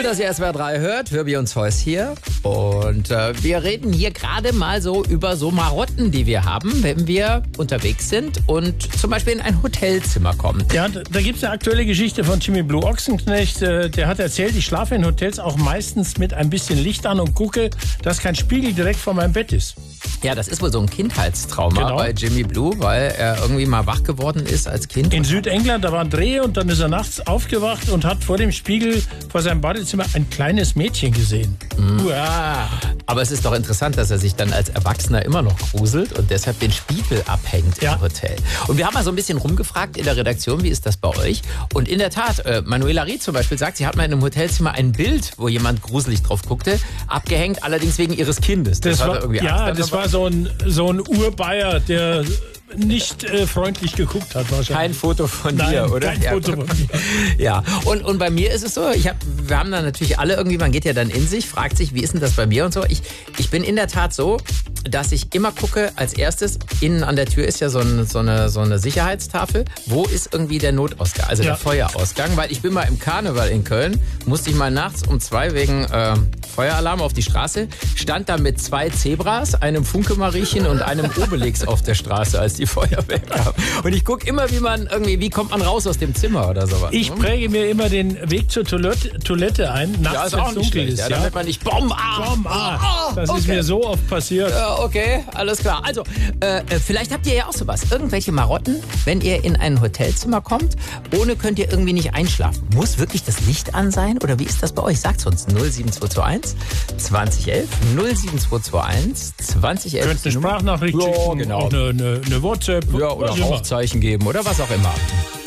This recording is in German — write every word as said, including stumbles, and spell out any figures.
dass ihr S W R drei hört. Wirbi und Zeus hier. Und äh, wir reden hier gerade mal so über so Marotten, die wir haben, wenn wir unterwegs sind und zum Beispiel in ein Hotelzimmer kommen. Ja, da, da gibt es eine aktuelle Geschichte von Jimmy Blue Ochsenknecht. Äh, der hat erzählt, ich schlafe in Hotels auch meistens mit ein bisschen Licht an und gucke, dass kein Spiegel direkt vor meinem Bett ist. Ja, das ist wohl so ein Kindheitstrauma Genau. bei Jimmy Blue, weil er irgendwie mal wach geworden ist als Kind. In Südengland, da war ein Dreh und dann ist er nachts aufgewacht und hat vor dem Spiegel vor seinem Badezimmer ein kleines Mädchen gesehen. Mhm. Uah. Aber es ist doch interessant, dass er sich dann als Erwachsener immer noch gruselt und deshalb den Spiegel abhängt Ja. im Hotel. Und wir haben mal so ein bisschen rumgefragt in der Redaktion, wie ist das bei euch? Und in der Tat, äh, Manuela Ried zum Beispiel sagt, sie hat mal in einem Hotelzimmer ein Bild, wo jemand gruselig drauf guckte, abgehängt, allerdings wegen ihres Kindes. Das hatte war, irgendwie ja, Angst das war so ein, so ein Urbayer, der nicht äh, freundlich geguckt hat wahrscheinlich. Kein Foto von Nein, dir, oder? kein Foto von mir. Ja, und, und bei mir ist es so, ich hab, wir haben dann natürlich alle irgendwie, man geht ja dann in sich, fragt sich, wie ist denn das bei mir und so. Ich, ich bin in der Tat so, dass ich immer gucke, als erstes, innen an der Tür ist ja so, ein, so, eine, so eine Sicherheitstafel, wo ist irgendwie der Notausgang, also Ja. der Feuerausgang, weil ich bin mal im Karneval in Köln, musste ich mal nachts um zwei wegen äh, Feueralarm auf die Straße, stand da mit zwei Zebras, einem Funke-Mariechen und einem Obelix auf der Straße, als die Feuerwehr kam. Und ich gucke immer, wie man irgendwie, wie kommt man raus aus dem Zimmer oder sowas. Ich ne? präge mir immer den Weg zur Toilette, Toilette ein, nachts, Ja, ist wenn auch es nicht dunkel schlecht, ist. ja, Ja, damit man nicht Bom, ah, Bom, ah. Das ist okay. mir so oft passiert. Ja, okay, alles klar. Also, äh, vielleicht habt ihr ja auch sowas. Irgendwelche Marotten, wenn ihr in ein Hotelzimmer kommt. Ohne könnt ihr irgendwie nicht einschlafen. Muss wirklich das Licht an sein? Oder wie ist das bei euch? Sagt's uns. null sieben zwei zwei eins zwanzig elf null sieben zwei zwei eins zwanzig elf. Könnt eine Sprachnachricht Ja, schicken, genau. auch eine, eine, eine WhatsApp. Ja, oder was immer. Rauchzeichen geben oder was auch immer.